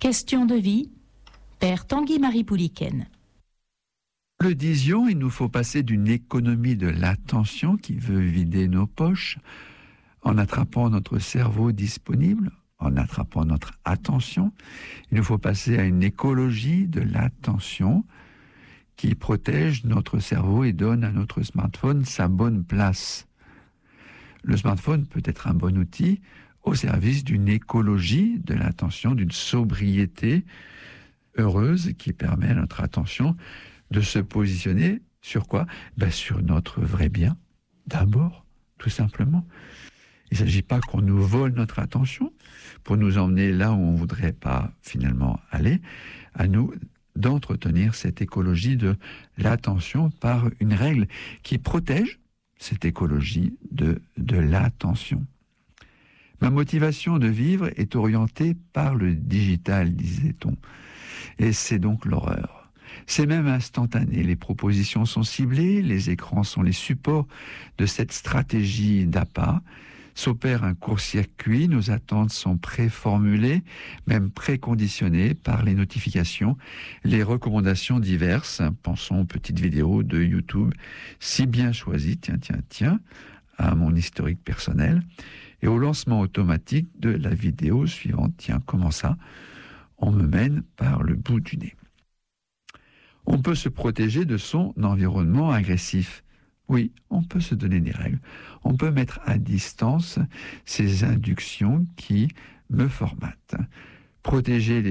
Question de vie, Père Tanguy-Marie Pouliken. Le disions, il nous faut passer d'une économie de l'attention qui veut vider nos poches en attrapant notre cerveau disponible, en attrapant notre attention. Il nous faut passer à une écologie de l'attention qui protège notre cerveau et donne à notre smartphone sa bonne place. Le smartphone peut être un bon outil au service d'une écologie de l'attention, d'une sobriété heureuse qui permet à notre attention de se positionner sur quoi ? Sur notre vrai bien, d'abord, tout simplement. Il ne s'agit pas qu'on nous vole notre attention pour nous emmener là où on ne voudrait pas finalement aller, à nous d'entretenir cette écologie de l'attention par une règle qui protège cette écologie de l'attention. Ma motivation de vivre est orientée par le digital, disait-on. Et c'est donc l'horreur. C'est même instantané. Les propositions sont ciblées, les écrans sont les supports de cette stratégie d'appât. S'opère un court-circuit, nos attentes sont préformulées, même préconditionnées par les notifications, les recommandations diverses. Pensons aux petites vidéos de YouTube, si bien choisies, tiens, à mon historique personnel, et au lancement automatique de la vidéo suivante. Tiens, comment ça ? On me mène par le bout du nez. On peut se protéger de son environnement agressif. Oui, on peut se donner des règles. On peut mettre à distance ces inductions qui me formatent. Protéger les